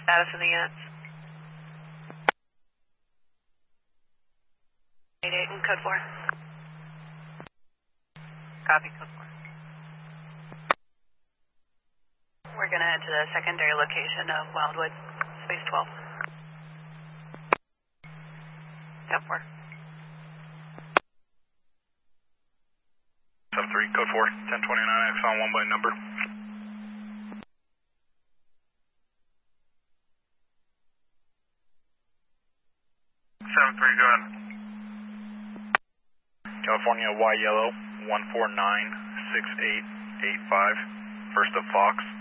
status of the units. 88 and code 4. Copy, code 4. We're going to head to the secondary location of Wildwood, space 12. 10-4. 7-3, code 4, 1029, Exxon 1 by number. 7-3, go ahead. California Y Yellow 1496885, first of Fox.